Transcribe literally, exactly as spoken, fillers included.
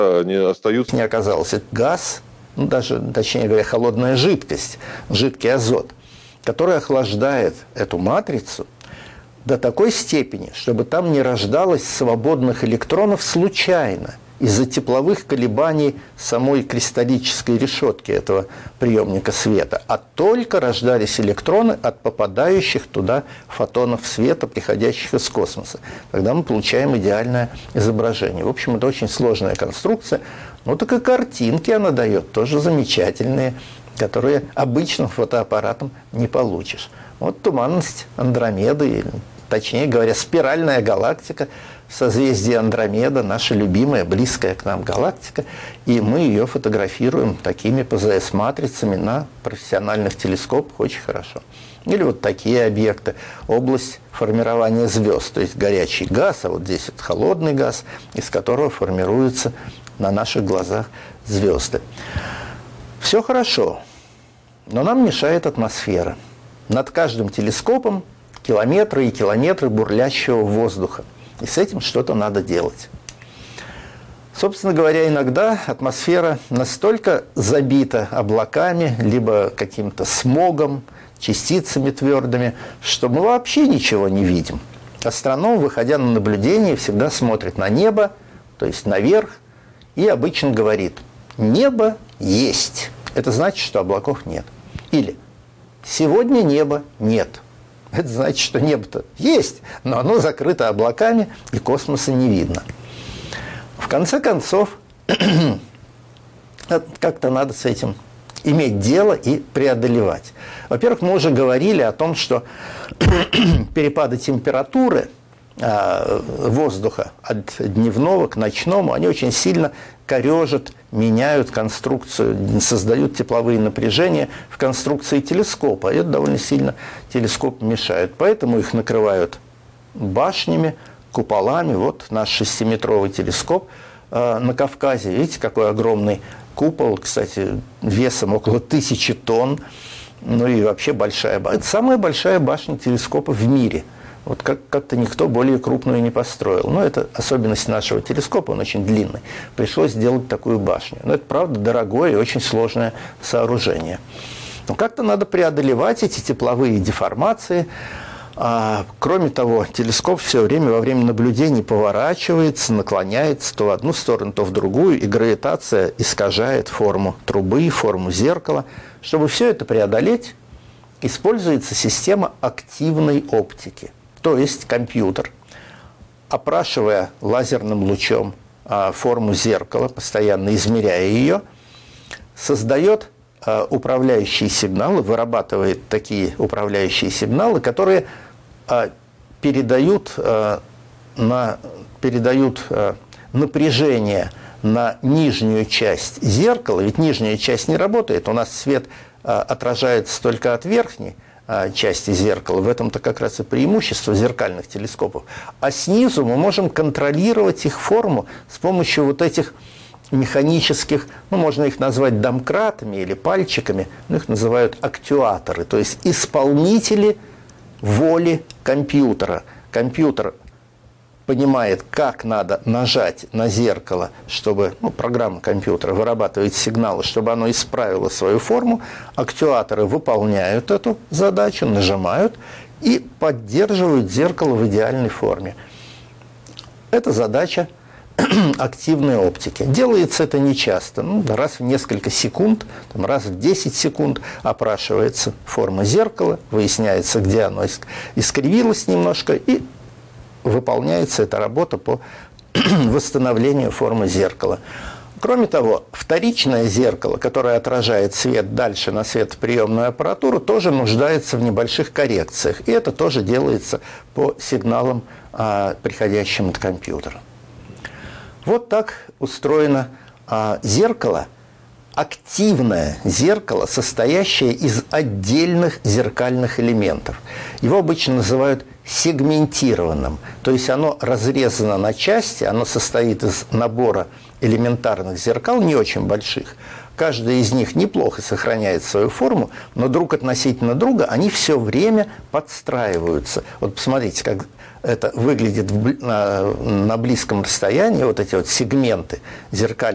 они остаются... Не оказалось. Это газ, ну, даже, точнее говоря, холодная жидкость, жидкий азот, который охлаждает эту матрицу до такой степени, чтобы там не рождалось свободных электронов случайно из-за тепловых колебаний самой кристаллической решетки этого приемника света, а только рождались электроны от попадающих туда фотонов света, приходящих из космоса. Тогда мы получаем идеальное изображение. В общем, это очень сложная конструкция. Ну, так и картинки она дает, тоже замечательные, которые обычным фотоаппаратом не получишь. Вот туманность Андромеды, точнее говоря, спиральная галактика, созвездие Андромеда, наша любимая, близкая к нам галактика, и мы ее фотографируем такими пэ зэ эс-матрицами на профессиональных телескопах очень хорошо. Или вот такие объекты. Область формирования звезд, то есть горячий газ, а вот здесь вот холодный газ, из которого формируются на наших глазах звезды. Все хорошо, но нам мешает атмосфера. Над каждым телескопом километры и километры бурлящего воздуха. И с этим что-то надо делать. Собственно говоря, иногда атмосфера настолько забита облаками, либо каким-то смогом, частицами твердыми, что мы вообще ничего не видим. Астроном, выходя на наблюдение, всегда смотрит на небо, то есть наверх, и обычно говорит: небо есть. Это значит, что облаков нет. Или сегодня неба нет. Это значит, что небо-то есть, но оно закрыто облаками, и космоса не видно. В конце концов, как-то надо с этим иметь дело и преодолевать. Во-первых, мы уже говорили о том, что перепады температуры воздуха от дневного к ночному, они очень сильно корежат, меняют конструкцию, создают тепловые напряжения в конструкции телескопа. И это довольно сильно телескоп мешает. Поэтому их накрывают башнями, куполами. Вот наш шестиметровый телескоп э, на Кавказе. Видите, какой огромный купол, кстати, весом около тысячи тонн. Ну и вообще большая башня. Это самая большая башня телескопа в мире. Вот как- как-то никто более крупную не построил. Но это особенность нашего телескопа, он очень длинный. Пришлось сделать такую башню. Но это, правда, дорогое и очень сложное сооружение. Но как-то надо преодолевать эти тепловые деформации. А, кроме того, телескоп все время во время наблюдений поворачивается, наклоняется то в одну сторону, то в другую, и гравитация искажает форму трубы, форму зеркала. Чтобы все это преодолеть, используется система активной оптики. То есть компьютер, опрашивая лазерным лучом а, форму зеркала, постоянно измеряя ее, создает а, управляющие сигналы, вырабатывает такие управляющие сигналы, которые а, передают, а, на, передают а, напряжение на нижнюю часть зеркала. Ведь нижняя часть не работает, у нас свет а, отражается только от верхней части зеркала. В этом-то как раз и преимущество зеркальных телескопов. А снизу мы можем контролировать их форму с помощью вот этих механических, ну, можно их назвать домкратами или пальчиками, но их называют актуаторы, то есть исполнители воли компьютера. Компьютер понимает, как надо нажать на зеркало, чтобы, ну, программа компьютера вырабатывает сигналы, чтобы оно исправило свою форму. Актуаторы выполняют эту задачу, нажимают и поддерживают зеркало в идеальной форме. Это задача активной оптики. Делается это нечасто, ну, раз в несколько секунд, там, раз в десять секунд опрашивается форма зеркала, выясняется, где оно искривилось немножко, и выполняется эта работа по восстановлению формы зеркала. Кроме того, вторичное зеркало, которое отражает свет дальше на светоприемную аппаратуру, тоже нуждается в небольших коррекциях. И это тоже делается по сигналам, а, приходящим от компьютера. Вот так устроено а, зеркало. Активное зеркало, состоящее из отдельных зеркальных элементов. Его обычно называют сегментированным. То есть оно разрезано на части, оно состоит из набора элементарных зеркал, не очень больших. Каждая из них неплохо сохраняет свою форму, но друг относительно друга они все время подстраиваются. Вот посмотрите, как это выглядит на близком расстоянии, вот эти вот сегменты зеркальные.